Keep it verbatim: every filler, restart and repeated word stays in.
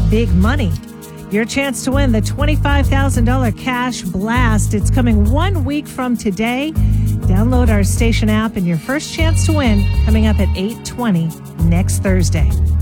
big money. Your chance to win the twenty-five thousand dollars cash blast. It's coming one week from today. Download our station app and your first chance to win coming up at eight twenty next Thursday.